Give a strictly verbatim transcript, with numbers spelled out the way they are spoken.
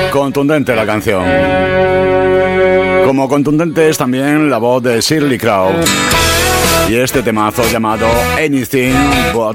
Contundente la canción. Como contundente es también la voz de Shirley Craw. Y este temazo llamado Anything But